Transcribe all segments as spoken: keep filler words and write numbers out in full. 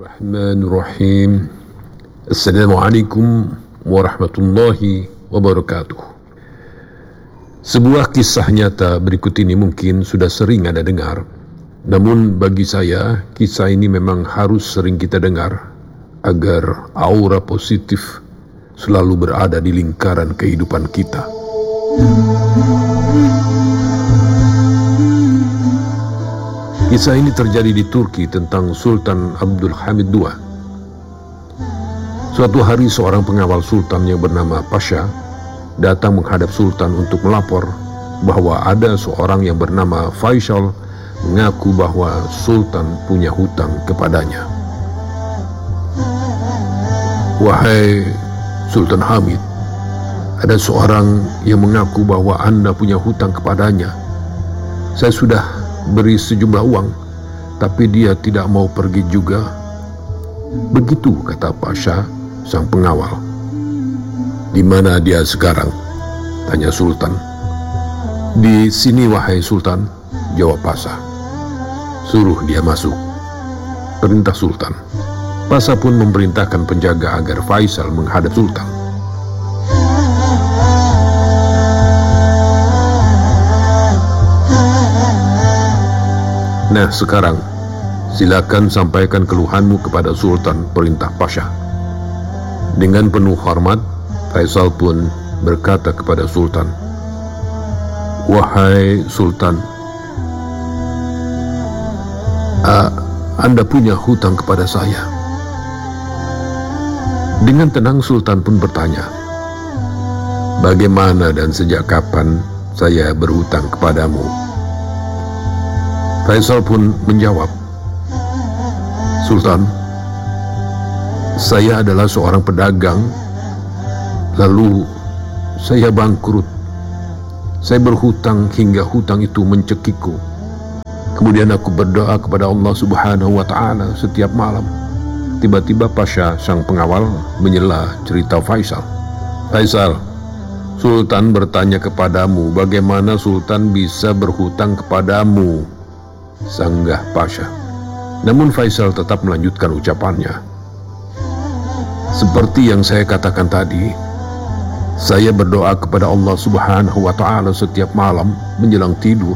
Bismillahirrahmanirrahim. Assalamualaikum warahmatullahi wabarakatuh. Sebuah kisah nyata berikut ini mungkin sudah sering Anda dengar. Namun bagi saya, kisah ini memang harus sering kita dengar agar aura positif selalu berada di lingkaran kehidupan kita. Kisah ini terjadi di Turki tentang Sultan Abdul Hamid kedua. Suatu hari seorang pengawal sultan yang bernama Pasha datang menghadap sultan untuk melapor bahwa ada seorang yang bernama Faisal mengaku bahwa sultan punya hutang kepadanya. Wahai Sultan Hamid, ada seorang yang mengaku bahwa Anda punya hutang kepadanya. Saya sudah beri sejumlah uang, tapi dia tidak mau pergi juga. Begitu kata Pasha, sang pengawal. Di mana dia sekarang? Tanya Sultan. Di sini wahai Sultan, jawab Pasha. Suruh dia masuk, perintah Sultan. Pasha pun memerintahkan penjaga agar Faisal menghadap Sultan. Nah sekarang, silakan sampaikan keluhanmu kepada Sultan, perintah Pasha. Dengan penuh hormat, Faisal pun berkata kepada Sultan, Wahai Sultan, uh, Anda punya hutang kepada saya. Dengan tenang Sultan pun bertanya, bagaimana dan sejak kapan saya berhutang kepadamu? Faisal pun menjawab, Sultan, saya adalah seorang pedagang, lalu saya bangkrut. Saya berhutang hingga hutang itu mencekikku. Kemudian aku berdoa kepada Allah Subhanahu wa Ta'ala setiap malam. Tiba-tiba Pasha, sang pengawal, menyela cerita Faisal. Faisal, Sultan bertanya kepadamu, bagaimana Sultan bisa berhutang kepadamu? Sanggah Pasha. Namun Faisal tetap melanjutkan ucapannya. Seperti yang saya katakan tadi, saya berdoa kepada Allah Subhanahu wa Ta'ala setiap malam menjelang tidur.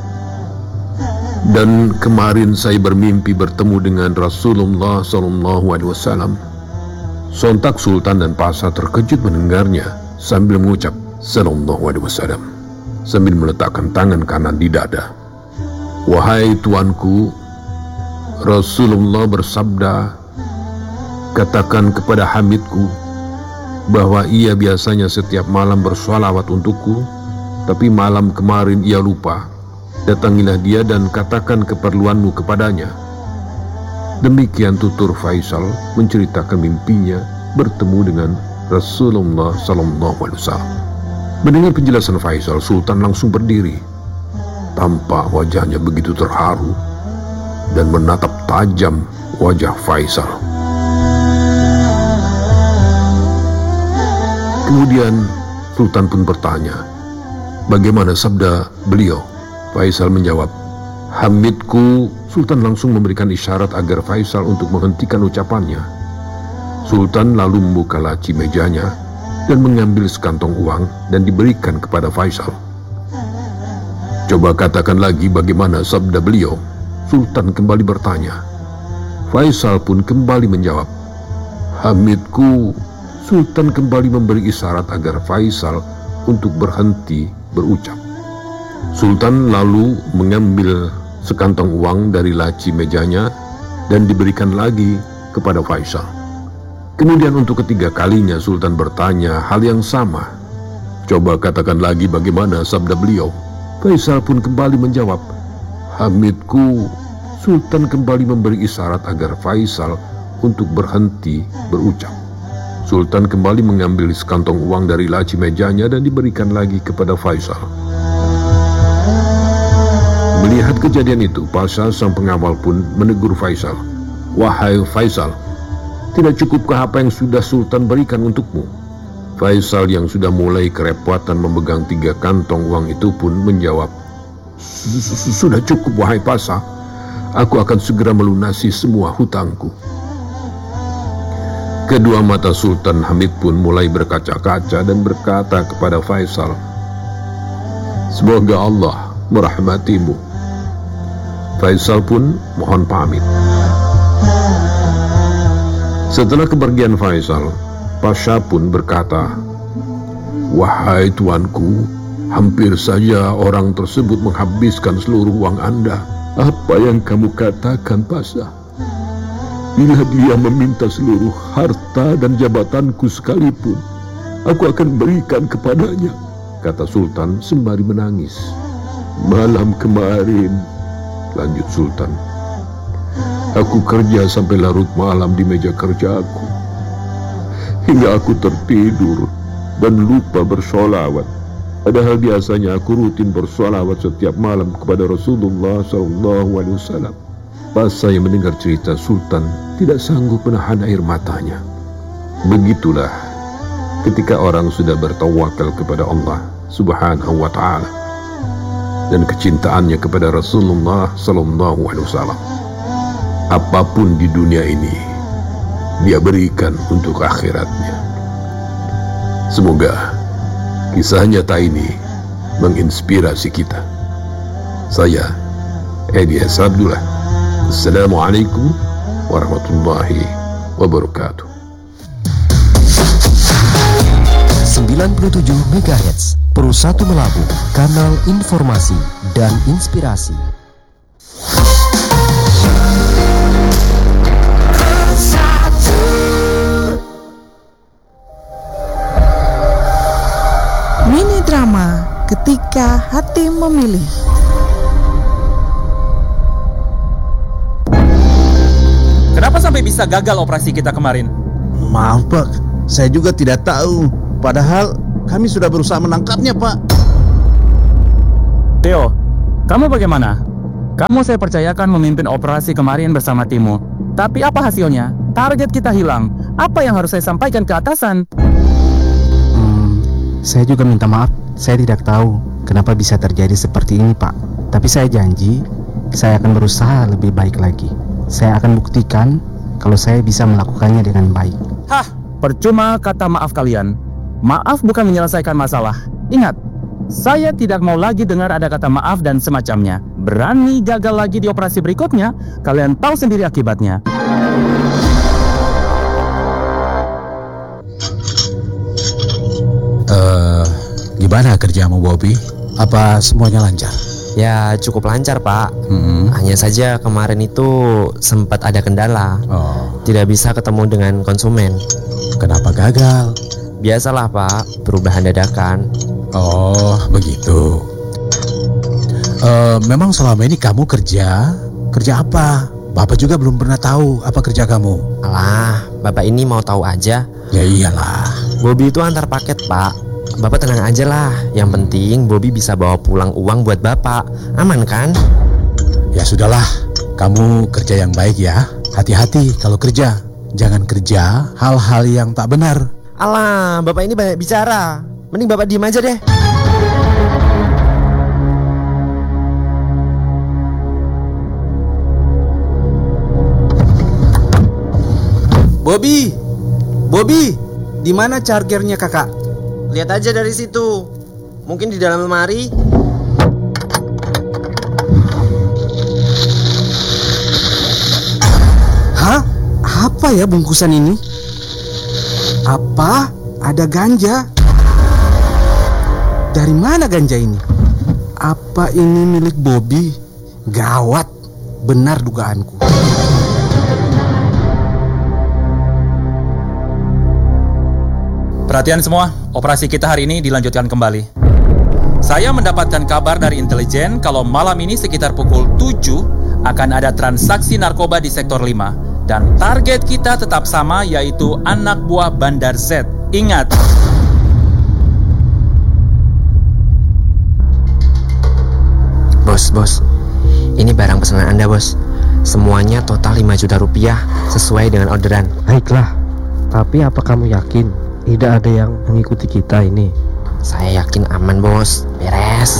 Dan kemarin saya bermimpi bertemu dengan Rasulullah Sallallahu Alaihi Wasallam. Sontak Sultan dan Pasha terkejut mendengarnya sambil mengucap Sallallahu Alaihi Wasallam sambil meletakkan tangan kanan di dada. Wahai tuanku, Rasulullah bersabda, katakan kepada Hamidku bahwa ia biasanya setiap malam bersolawat untukku, tapi malam kemarin ia lupa. Datangilah dia dan katakan keperluanmu kepadanya. Demikian tutur Faisal menceritakan mimpinya bertemu dengan Rasulullah Sallallahu Alaihi Wasallam. Mendengar penjelasan Faisal, Sultan langsung berdiri. Tampak wajahnya begitu terharu dan menatap tajam wajah Faisal. Kemudian Sultan pun bertanya, bagaimana sabda beliau? Faisal menjawab, Hamidku. Sultan langsung memberikan isyarat agar Faisal untuk menghentikan ucapannya. Sultan lalu membuka laci mejanya dan mengambil sekantong uang dan diberikan kepada Faisal. Coba katakan lagi bagaimana sabda beliau? Sultan kembali bertanya. Faisal pun kembali menjawab, Hamidku. Sultan kembali memberi isyarat agar Faisal untuk berhenti berucap. Sultan lalu mengambil sekantong uang dari laci mejanya dan diberikan lagi kepada Faisal. Kemudian untuk ketiga kalinya Sultan bertanya hal yang sama. Coba katakan lagi bagaimana sabda beliau? Faisal pun kembali menjawab, Hamidku. Sultan kembali memberi isyarat agar Faisal untuk berhenti berucap. Sultan kembali mengambil sekantong uang dari laci mejanya dan diberikan lagi kepada Faisal. Melihat kejadian itu, Pasha, sang pengawal pun menegur Faisal. Wahai Faisal, tidak cukupkah apa yang sudah Sultan berikan untukmu? Faisal yang sudah mulai kerepotan memegang tiga kantong uang itu pun menjawab, sudah cukup wahai Pasha, aku akan segera melunasi semua hutangku. Kedua mata Sultan Hamid pun mulai berkaca-kaca dan berkata kepada Faisal, "Semoga Allah merahmatimu." Faisal pun mohon pamit. Setelah kepergian Faisal, Pasha pun berkata, "Wahai tuanku, hampir saja orang tersebut menghabiskan seluruh uang Anda." "Apa yang kamu katakan, Pasha? Bila dia meminta seluruh harta dan jabatanku sekalipun, aku akan berikan kepadanya," kata Sultan sembari menangis. "Malam kemarin," lanjut Sultan, "aku kerja sampai larut malam di meja kerjaku, hingga aku tertidur dan lupa bersolawat. Padahal biasanya aku rutin bersolawat setiap malam kepada Rasulullah shallallahu alaihi wasallam." Pas saya mendengar cerita Sultan, tidak sanggup menahan air matanya. Begitulah ketika orang sudah bertawakal kepada Allah subhanahu wa ta'ala dan kecintaannya kepada Rasulullah sallallahu alaihi wasallam. Apapun di dunia ini dia berikan untuk akhiratnya. Semoga kisah nyata ini menginspirasi kita. Saya Elias Abdullah. Assalamualaikum warahmatullahi wabarakatuh. sembilan puluh tujuh megahertz Perussatu Melabu, kanal informasi dan inspirasi. Mini drama Ketika Hati Memilih. Kenapa sampai bisa gagal operasi kita kemarin? Maaf Pak, saya juga tidak tahu. Padahal kami sudah berusaha menangkapnya Pak. Theo, kamu bagaimana? Kamu saya percayakan memimpin operasi kemarin bersama timmu. Tapi apa hasilnya? Target kita hilang. Apa yang harus saya sampaikan ke atasan? Hmm, saya juga minta maaf. Saya tidak tahu kenapa bisa terjadi seperti ini Pak. Tapi saya janji, saya akan berusaha lebih baik lagi. Saya akan buktikan kalau saya bisa melakukannya dengan baik. Hah, percuma kata maaf kalian. Maaf bukan menyelesaikan masalah. Ingat, saya tidak mau lagi dengar ada kata maaf dan semacamnya. Berani gagal lagi di operasi berikutnya, kalian tahu sendiri akibatnya. Uh, gimana kerjamu Bobby? Apa semuanya lancar? Ya cukup lancar Pak. Hmm. Hanya saja kemarin itu sempat ada kendala. Oh. Tidak bisa ketemu dengan konsumen. Kenapa gagal? Biasalah Pak, perubahan dadakan. Oh begitu. uh, Memang selama ini kamu kerja Kerja apa? Bapak juga belum pernah tahu apa kerja kamu. Alah, Bapak ini mau tahu aja. Ya iyalah, Bobby itu antar paket Pak. Bapak tenang aja lah. Yang penting Bobby bisa bawa pulang uang buat Bapak. Aman kan? ya sudahlah. Kamu kerja yang baik ya. Hati-hati kalau kerja. Jangan kerja hal-hal yang tak benar. Alah, Bapak ini banyak bicara. Mending Bapak diem aja deh. Bobby, Bobby, di mana chargernya kakak? Lihat aja dari situ. Mungkin di dalam lemari. Hah? Apa ya bungkusan ini? Apa? Ada ganja? Dari mana ganja ini? Apa ini milik Bobby? Gawat, benar dugaanku. Perhatian semua, operasi kita hari ini dilanjutkan kembali. Saya mendapatkan kabar dari intelijen kalau malam ini sekitar pukul tujuh akan ada transaksi narkoba di sektor lima. Dan target kita tetap sama, yaitu anak buah Bandar Z. Ingat. Bos, bos, ini barang pesanan Anda bos. Semuanya total lima juta rupiah sesuai dengan orderan. Baiklah, tapi apa kamu yakin tidak ada yang mengikuti kita ini? Saya yakin aman bos, beres.